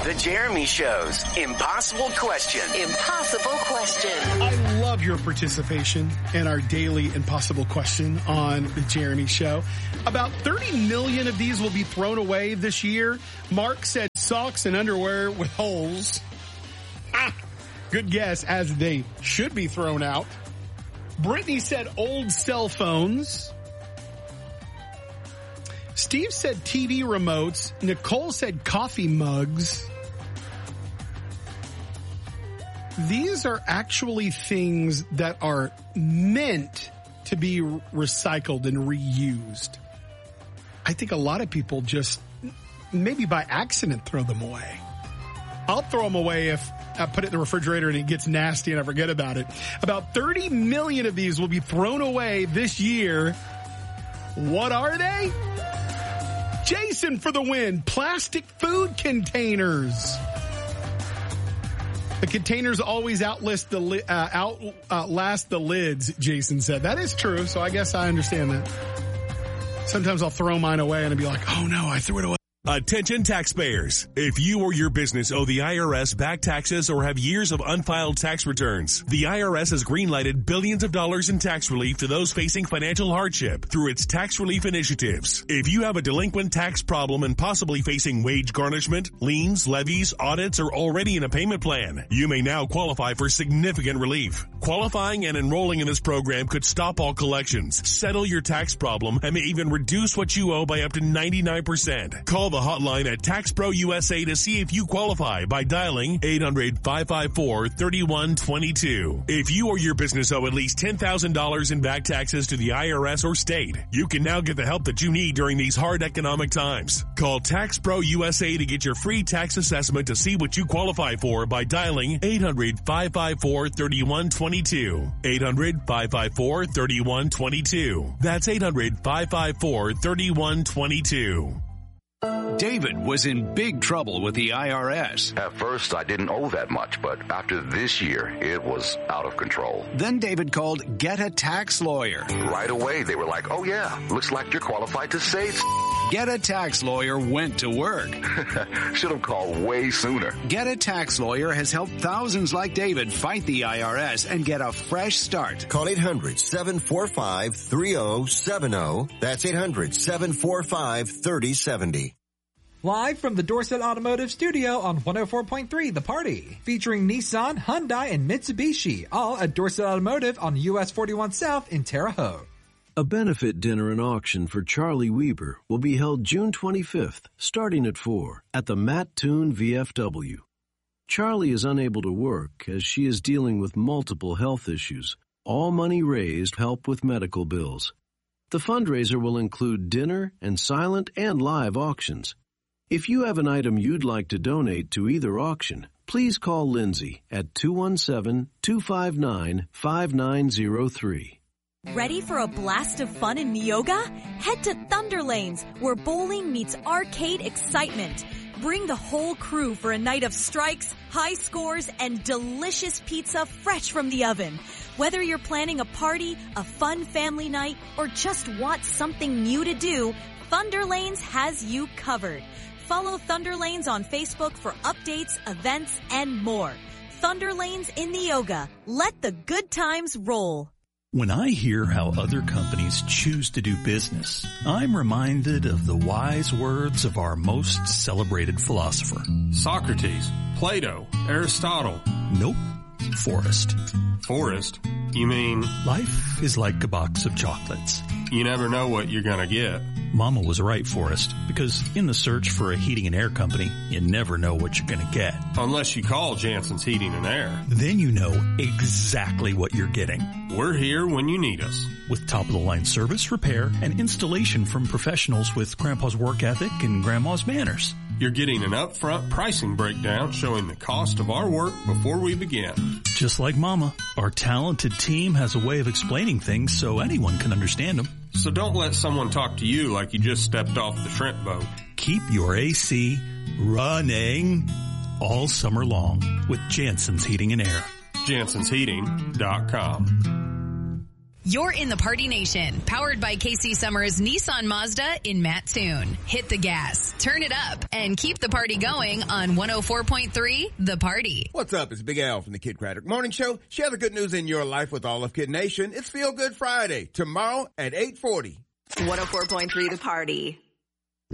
The Jeremy Show's Impossible Question. Impossible Question. I love your participation in our daily Impossible Question on The Jeremy Show. About 30 million of these will be thrown away this year. Mark said socks and underwear with holes. Good guess, as they should be thrown out. Brittany said old cell phones. Steve said TV remotes. Nicole said coffee mugs. These are actually things that are meant to be recycled and reused. I think a lot of people just, maybe by accident, throw them away. I'll throw them away if I put it in the refrigerator and it gets nasty and I forget about it. About 30 million of these will be thrown away this year. What are they? Jason for the win. Plastic food containers. The containers always outlast the lids, Jason said. That is true, so I guess I understand that. Sometimes I'll throw mine away and I'll be like, oh no, I threw it away. Attention taxpayers. If you or your business owe the IRS back taxes or have years of unfiled tax returns, the IRS has greenlighted billions of dollars in tax relief to those facing financial hardship through its tax relief initiatives. If you have a delinquent tax problem and possibly facing wage garnishment, liens, levies, audits, or already in a payment plan, you may now qualify for significant relief. Qualifying and enrolling in this program could stop all collections, settle your tax problem, and may even reduce what you owe by up to 99%. Call the hotline at TaxPro USA to see if you qualify by dialing 800-554-3122. If you or your business owe at least $10,000 in back taxes to the IRS or state, you can now get the help that you need during these hard economic times. Call TaxPro USA to get your free tax assessment to see what you qualify for by dialing 800-554-3122. 800-554-3122. That's 800-554-3122. David was in big trouble with the IRS. At first, I didn't owe that much, but after this year, it was out of control. Then David called Get a Tax Lawyer. Right away, they were like, oh yeah, looks like you're qualified to save. Get a Tax Lawyer went to work. Should have called way sooner. Get a Tax Lawyer has helped thousands like David fight the IRS and get a fresh start. Call 800-745-3070. That's 800-745-3070. Live from the Dorset Automotive Studio on 104.3 The Party, featuring Nissan, Hyundai, and Mitsubishi, all at Dorset Automotive on US 41 South in Terre Haute. A benefit dinner and auction for Charlie Weber will be held June 25th, starting at 4, at the Matt Toon VFW. Charlie is unable to work as she is dealing with multiple health issues. All money raised help with medical bills. The fundraiser will include dinner and silent and live auctions. If you have an item you'd like to donate to either auction, please call Lindsay at 217-259-5903. Ready for a blast of fun in Neoga? Head to Thunder Lanes, where bowling meets arcade excitement. Bring the whole crew for a night of strikes, high scores, and delicious pizza fresh from the oven. Whether you're planning a party, a fun family night, or just want something new to do, Thunder Lanes has you covered. Follow Thunder Lanes on Facebook for updates, events, and more. Thunder Lanes in Neoga. Let the good times roll. When I hear how other companies choose to do business, I'm reminded of the wise words of our most celebrated philosopher. Socrates, Plato, Aristotle. Nope. Forrest. Forrest? You mean? Life is like a box of chocolates. You never know what you're gonna get. Mama was right, Forrest, because in the search for a heating and air company, you never know what you're gonna get. Unless you call Jansen's Heating and Air. Then you know exactly what you're getting. We're here when you need us. With top-of-the-line service, repair, and installation from professionals with Grandpa's work ethic and Grandma's manners. You're getting an upfront pricing breakdown showing the cost of our work before we begin. Just like Mama, our talented team has a way of explaining things so anyone can understand them. So don't let someone talk to you like you just stepped off the shrimp boat. Keep your AC running all summer long with Jansen's Heating and Air. JansensHeating.com. You're in the Party Nation, powered by KC Summers Nissan Mazda in Mattoon. Hit the gas, turn it up, and keep the party going on 104.3 The Party. What's up? It's Big Al from the Kid Craddock Morning Show. Share the good news in your life with all of Kid Nation. It's Feel Good Friday, tomorrow at 8:40. 104.3 The Party.